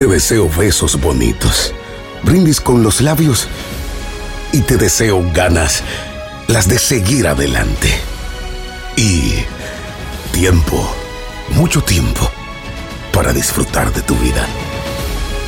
deseo besos bonitos, brindis con los labios y te deseo ganas, las de seguir adelante. Y tiempo, mucho tiempo, para disfrutar de tu vida.